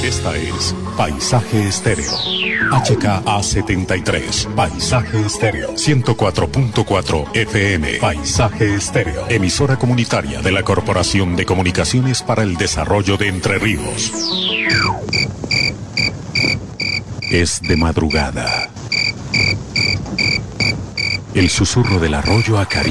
Esta es Paisaje Estéreo. HKA73. Paisaje Estéreo. 104.4 FM. Paisaje Estéreo. Emisora comunitaria de la Corporación de Comunicaciones para el Desarrollo de Entre Ríos. Es de madrugada. El susurro del arroyo acaricia